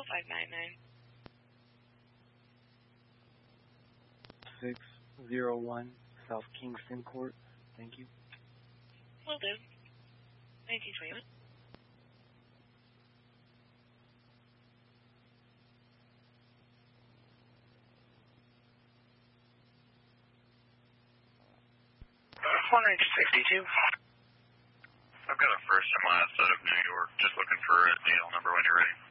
599. 601 South Kingston Court. Thank you. Will do. 1921. I've got a first and last out of New York. Just looking for a deal number when you're ready.